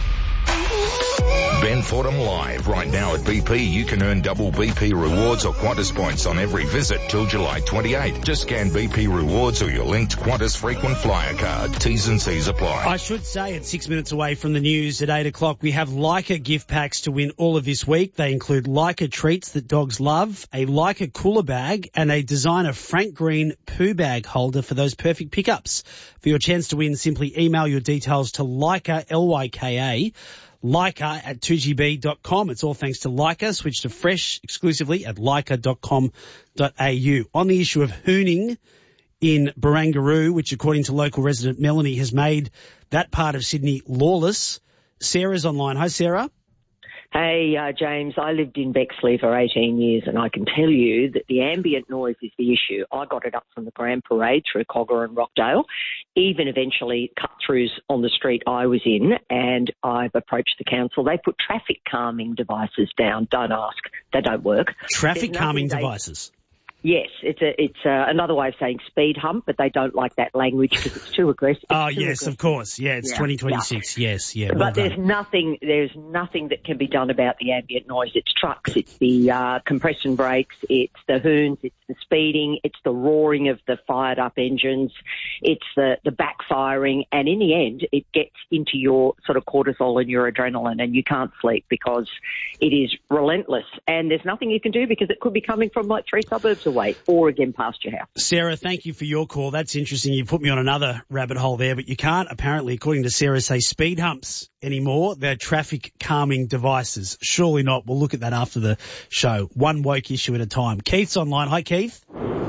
Ben Fordham Live. Right now at B P, you can earn double B P rewards or Qantas points on every visit till July twenty-eighth. Just scan B P rewards or your linked Qantas frequent flyer card. T's and C's apply. I should say it's six minutes away from the news at eight o'clock. We have Leica gift packs to win all of this week. They include Leica treats that dogs love, a Leica cooler bag, and a designer Frank Green poo bag holder for those perfect pickups. For your chance to win, simply email your details to Leica, L Y K A, Leica at two G B dot com. It's all thanks to Leica. Switch to fresh exclusively at leica dot com dot a u. On the issue of hooning in Barangaroo, which according to local resident Melanie has made that part of Sydney lawless, Sarah's online. Hi, Sarah. Hey, uh, James, I lived in Bexley for eighteen years and I can tell you that the ambient noise is the issue. I got it up from the Grand Parade through Cogger and Rockdale, even eventually cut-throughs on the street I was in, and I've approached the council. They put traffic calming devices down. Don't ask. They don't work. Traffic calming they, devices? Yes, it's a, it's a, another way of saying speed hump, but they don't like that language because it's too aggressive. Oh, too yes, aggressive. Of course. Yeah, it's yeah, twenty twenty-six. Yeah. Yes, yeah. Well but done. there's nothing, there's nothing that can be done about the ambient noise. It's trucks, it's the uh, compression brakes, it's the hoons, it's the speeding, it's the roaring of the fired up engines, it's the, the backfiring, and in the end, it gets into your sort of cortisol and your adrenaline, and you can't sleep because it is relentless. And there's nothing you can do because it could be coming from like three suburbs away or again past your house. Sarah, thank you for your call. That's interesting. You put me on another rabbit hole there, but you can't apparently, according to Sarah, say speed humps anymore. They're traffic calming devices. Surely not. We'll look at that after the show. One woke issue at a time. Keith's online. Hi, Keith.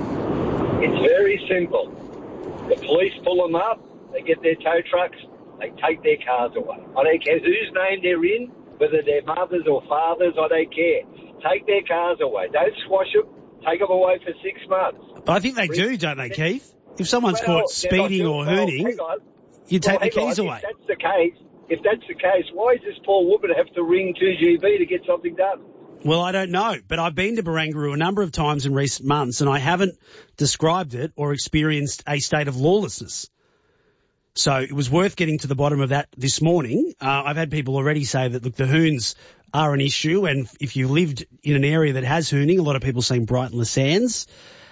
It's very simple. The police pull them up, they get their tow trucks, they take their cars away. I don't care whose name they're in, whether they're mothers or fathers, I don't care. Take their cars away. Don't squash them. Take them away for six months. I think they do, don't they, Keith? If someone's well, caught speeding or hooning, you take well, the keys on. away. If that's the case, if that's the case, why does this poor woman have to ring two G B to get something done? Well, I don't know, but I've been to Barangaroo a number of times in recent months, and I haven't described it or experienced a state of lawlessness. So it was worth getting to the bottom of that this morning. Uh, I've had people already say that, look, the hoons are an issue, and if you lived in an area that has hooning, a lot of people saying Brighton Le Sands,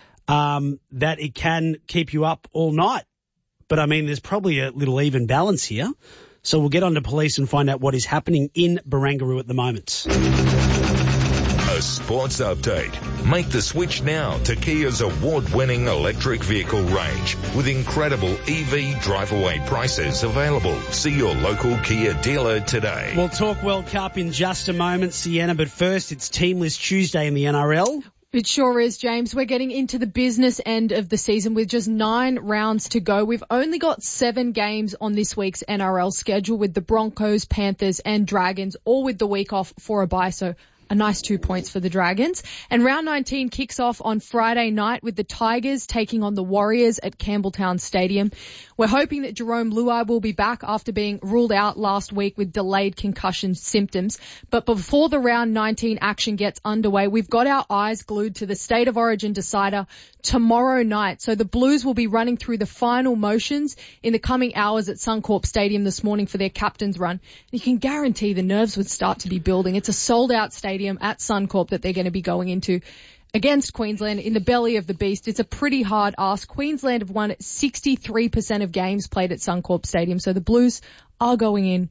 um, that it can keep you up all night. But, I mean, there's probably a little even balance here. So we'll get on to police and find out what is happening in Barangaroo at the moment. The Sports Update. Make the switch now to Kia's award-winning electric vehicle range with incredible E V drive-away prices available. See your local Kia dealer today. We'll talk World Cup in just a moment, Sienna, but first it's Team List Tuesday in the N R L. It sure is, James. We're getting into the business end of the season with just nine rounds to go. We've only got seven games on this week's N R L schedule with the Broncos, Panthers and Dragons, all with the week off for a bye, so a nice two points for the Dragons. And round nineteen kicks off on Friday night with the Tigers taking on the Warriors at Campbelltown Stadium. We're hoping that Jerome Luai will be back after being ruled out last week with delayed concussion symptoms. But before the round nineteen action gets underway, we've got our eyes glued to the State of Origin decider tomorrow night. So the Blues will be running through the final motions in the coming hours at Suncorp Stadium this morning for their captain's run. You can guarantee the nerves would start to be building. It's a sold-out stadium at Suncorp that they're going to be going into against Queensland in the belly of the beast. It's a pretty hard ask. Queensland have won sixty-three percent of games played at Suncorp Stadium, so the Blues are going in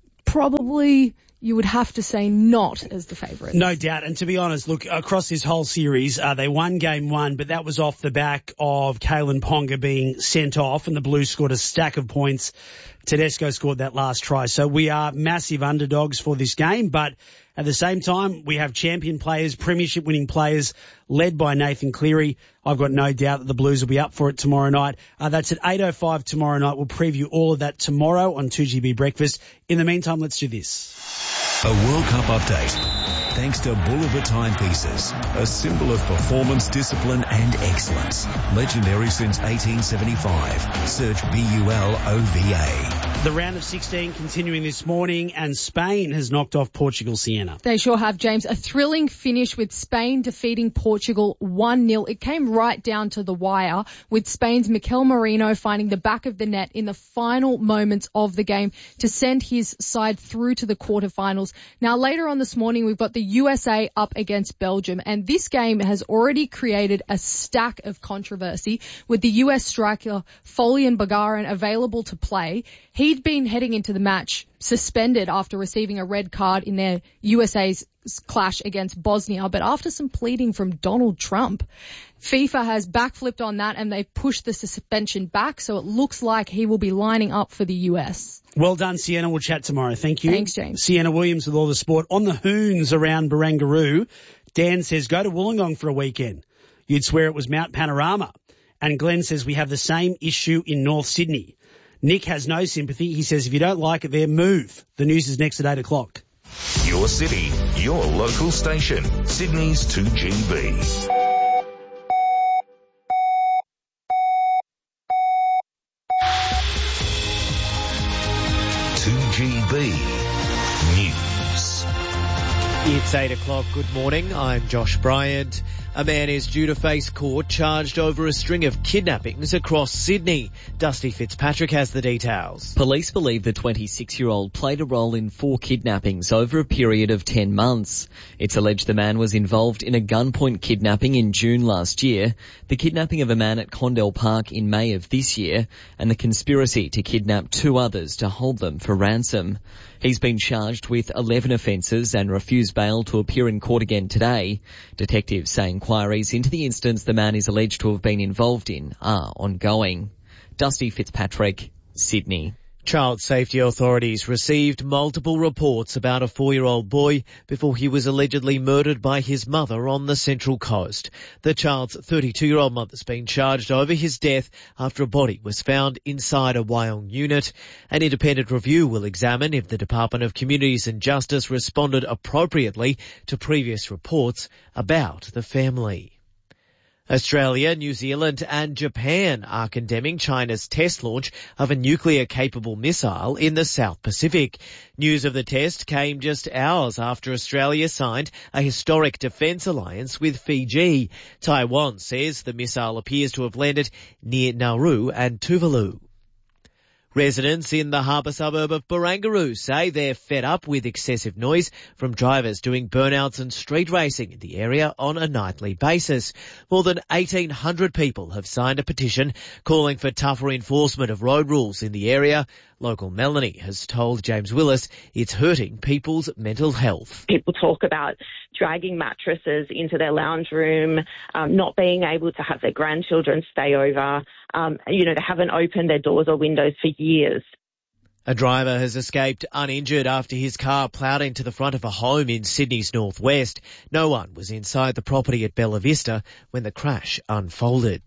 probably, you would have to say, not as the favourites. No doubt. And to be honest, look, across this whole series, uh, they won game one, but that was off the back of Kalen Ponga being sent off and the Blues scored a stack of points. Tedesco scored that last try. So we are massive underdogs for this game, but at the same time, we have champion players, premiership winning players led by Nathan Cleary. I've got no doubt that the Blues will be up for it tomorrow night. Uh, that's at eight oh five tomorrow night. We'll preview all of that tomorrow on two G B Breakfast. In the meantime, let's do this. A World Cup update. Thanks to Boulevard Timepieces, a symbol of performance, discipline and excellence. Legendary since eighteen seventy-five. Search B U L O V A. The round of sixteen continuing this morning, and Spain has knocked off Portugal, Sienna. They sure have, James. A thrilling finish with Spain defeating Portugal one nil. It came right down to the wire with Spain's Mikel Merino finding the back of the net in the final moments of the game to send his side through to the quarterfinals. Now, later on this morning, we've got the U S A up against Belgium, and this game has already created a stack of controversy with the U S striker Folian Bagarin available to play. He'd been heading into the match suspended after receiving a red card in their U S A's clash against Bosnia, but after some pleading from Donald Trump, FIFA has backflipped on that and they've pushed the suspension back, so it looks like he will be lining up for the U S. Well done, Sienna. We'll chat tomorrow. Thank you. Thanks, James. Sienna Williams with all the sport. On the hoons around Barangaroo, Dan says, go to Wollongong for a weekend. You'd swear it was Mount Panorama. And Glenn says, we have the same issue in North Sydney. Nick has no sympathy. He says, if you don't like it there, move. The news is next at eight o'clock. Your city, your local station, Sydney's two G B. two G B News. It's eight o'clock. Good morning. I'm Josh Bryant. A man is due to face court charged over a string of kidnappings across Sydney. Dusty Fitzpatrick has the details. Police believe the twenty-six-year-old played a role in four kidnappings over a period of ten months. It's alleged the man was involved in a gunpoint kidnapping in June last year, the kidnapping of a man at Condell Park in May of this year, and the conspiracy to kidnap two others to hold them for ransom. He's been charged with eleven offences and refused bail to appear in court again today. Detectives say inquiries into the incidents the man is alleged to have been involved in are ongoing. Dusty Fitzpatrick, Sydney. Child safety authorities received multiple reports about a four-year-old boy before he was allegedly murdered by his mother on the Central Coast. The child's thirty-two-year-old mother's been charged over his death after a body was found inside a Wyong unit. An independent review will examine if the Department of Communities and Justice responded appropriately to previous reports about the family. Australia, New Zealand and Japan are condemning China's test launch of a nuclear-capable missile in the South Pacific. News of the test came just hours after Australia signed a historic defence alliance with Fiji. Taiwan says the missile appears to have landed near Nauru and Tuvalu. Residents in the harbour suburb of Barangaroo say they're fed up with excessive noise from drivers doing burnouts and street racing in the area on a nightly basis. More than eighteen hundred people have signed a petition calling for tougher enforcement of road rules in the area. Local Melanie has told James Willis it's hurting people's mental health. People talk about dragging mattresses into their lounge room, um, not being able to have their grandchildren stay over. Um, you know, they haven't opened their doors or windows for years. A driver has escaped uninjured after his car ploughed into the front of a home in Sydney's northwest. No one was inside the property at Bella Vista when the crash unfolded.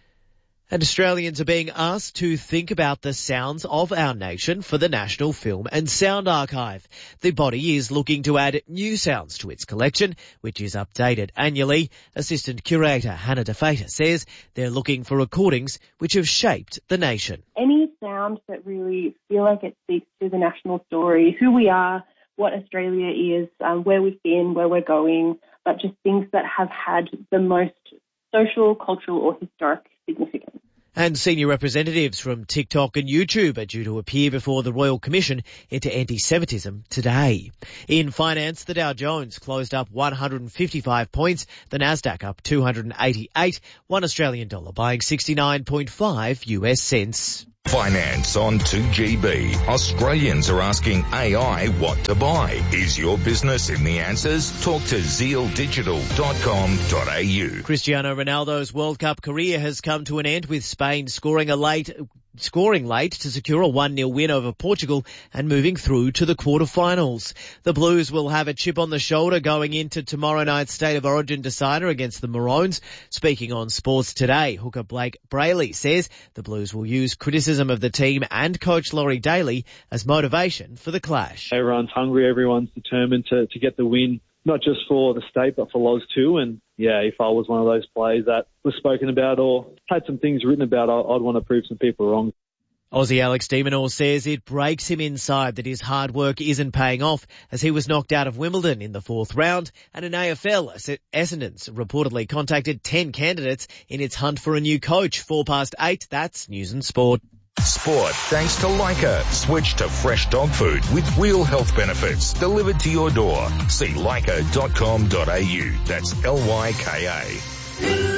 And Australians are being asked to think about the sounds of our nation for the National Film and Sound Archive. The body is looking to add new sounds to its collection, which is updated annually. Assistant Curator Hannah DeFater says they're looking for recordings which have shaped the nation. Any sound that really feel like it speaks to the national story, who we are, what Australia is, um, where we've been, where we're going, but just things that have had the most social, cultural or historic significance. And senior representatives from TikTok and YouTube are due to appear before the Royal Commission into anti-Semitism today. In finance, the Dow Jones closed up one hundred fifty-five points, the Nasdaq up two hundred eighty-eight, one Australian dollar buying sixty-nine point five U S cents. Finance on two G B. Australians are asking A I what to buy. Is your business in the answers? Talk to zeal digital dot com dot a u. Cristiano Ronaldo's World Cup career has come to an end with Spain scoring a late scoring late to secure a one nil win over Portugal and moving through to the quarterfinals. The Blues will have a chip on the shoulder going into tomorrow night's State of Origin decider against the Maroons. Speaking on Sports Today, hooker Blake Brayley says the Blues will use criticism of the team and coach Laurie Daly as motivation for the clash. Everyone's hungry, everyone's determined to, to get the win, not just for the state but for Loz too. And yeah, if I was one of those players that was spoken about or had some things written about, I'd want to prove some people wrong. Aussie Alex de Minaur says it breaks him inside that his hard work isn't paying off as he was knocked out of Wimbledon in the fourth round, and in A F L, Essendon's reportedly contacted ten candidates in its hunt for a new coach. Four past eight, that's News and Sport. Sport thanks to Leica. Switch to fresh dog food with real health benefits delivered to your door. See leica dot com dot a u. That's L Y K A.